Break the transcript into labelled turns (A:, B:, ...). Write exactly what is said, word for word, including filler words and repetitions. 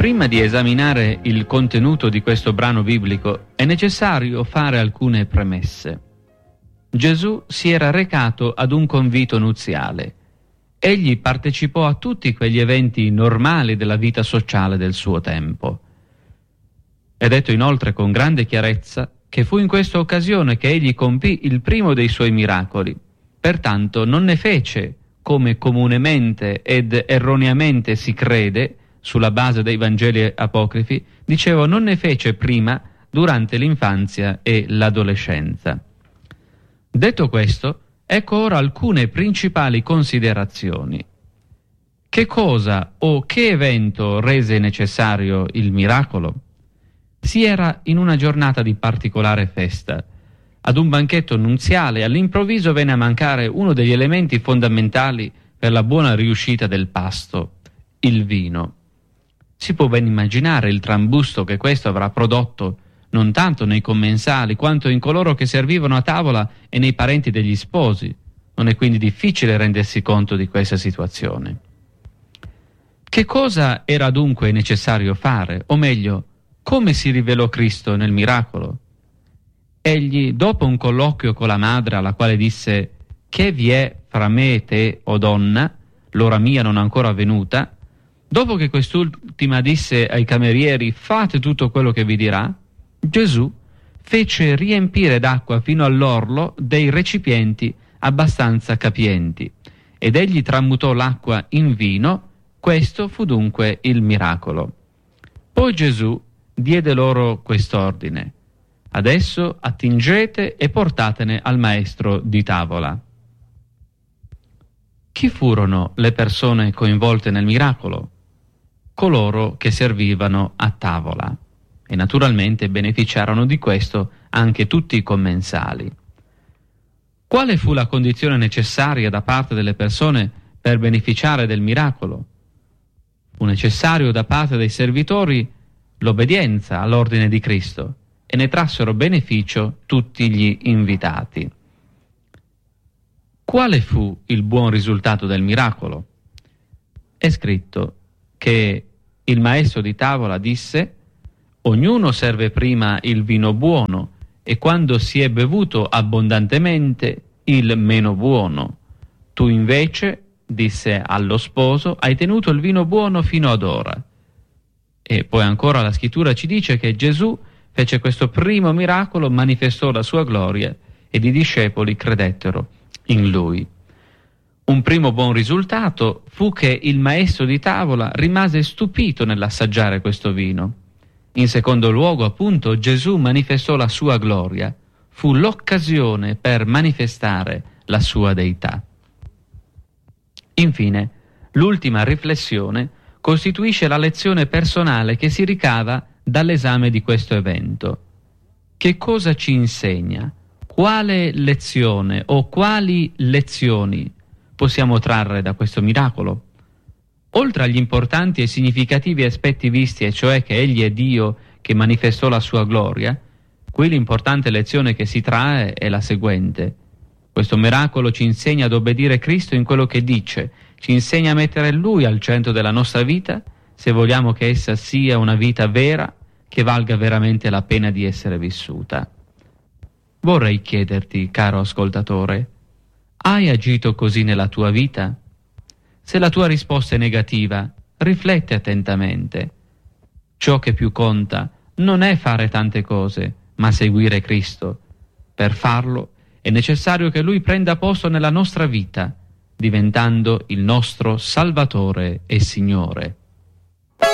A: Prima di esaminare il contenuto di questo brano biblico è necessario fare alcune premesse. Gesù si era recato ad un convito nuziale. Egli partecipò a tutti quegli eventi normali della vita sociale del suo tempo. È detto inoltre con grande chiarezza che fu in questa occasione che egli compì il primo dei suoi miracoli. Pertanto non ne fece, come comunemente ed erroneamente si crede, sulla base dei Vangeli apocrifi, dicevo, non ne fece prima durante l'infanzia e l'adolescenza. Detto questo, ecco ora alcune principali considerazioni. Che cosa o che evento rese necessario il miracolo? Si era in una giornata di particolare festa. Ad un banchetto nuziale all'improvviso venne a mancare uno degli elementi fondamentali per la buona riuscita del pasto, il vino. Si può ben immaginare il trambusto che questo avrà prodotto non tanto nei commensali quanto in coloro che servivano a tavola e nei parenti degli sposi. Non è quindi difficile rendersi conto di questa situazione. Che cosa era dunque necessario fare? O meglio, come si rivelò Cristo nel miracolo? Egli, dopo un colloquio con la madre alla quale disse «Che vi è fra me e te, o donna? L'ora mia non è ancora venuta», dopo che quest'ultima disse ai camerieri «Fate tutto quello che vi dirà», Gesù fece riempire d'acqua fino all'orlo dei recipienti abbastanza capienti, ed egli tramutò l'acqua in vino. Questo fu dunque il miracolo. Poi Gesù diede loro quest'ordine: «Adesso attingete e portatene al maestro di tavola». Chi furono le persone coinvolte nel miracolo? Coloro che servivano a tavola, e naturalmente beneficiarono di questo anche tutti i commensali. Quale fu la condizione necessaria da parte delle persone per beneficiare del miracolo? Fu necessario da parte dei servitori l'obbedienza all'ordine di Cristo, e ne trassero beneficio tutti gli invitati. Quale fu il buon risultato del miracolo? È scritto che il maestro di tavola disse: «Ognuno serve prima il vino buono e quando si è bevuto abbondantemente il meno buono. Tu invece», disse allo sposo, «hai tenuto il vino buono fino ad ora». E poi ancora la scrittura ci dice che Gesù fece questo primo miracolo, manifestò la sua gloria ed i discepoli credettero in lui. Un primo buon risultato fu che il maestro di tavola rimase stupito nell'assaggiare questo vino. In secondo luogo, appunto, Gesù manifestò la sua gloria. Fu l'occasione per manifestare la sua deità. Infine, l'ultima riflessione costituisce la lezione personale che si ricava dall'esame di questo evento. Che cosa ci insegna? Quale lezione o quali lezioni possiamo trarre da questo miracolo? Oltre agli importanti e significativi aspetti visti, e cioè che Egli è Dio che manifestò la sua gloria, qui l'importante lezione che si trae è la seguente. Questo miracolo ci insegna ad obbedire Cristo in quello che dice, ci insegna a mettere Lui al centro della nostra vita, se vogliamo che essa sia una vita vera, che valga veramente la pena di essere vissuta. Vorrei chiederti, caro ascoltatore, hai agito così nella tua vita? Se la tua risposta è negativa, rifletti attentamente. Ciò che più conta non è fare tante cose, ma seguire Cristo. Per farlo è necessario che Lui prenda posto nella nostra vita, diventando il nostro Salvatore e Signore.